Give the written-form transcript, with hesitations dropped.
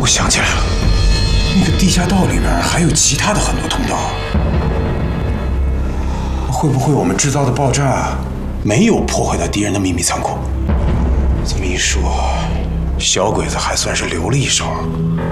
想起来了，那个地下道里边还有其他的很多通道。会不会我们制造的爆炸没有破坏到敌人的秘密仓库？这么一说，小鬼子还算是留了一手。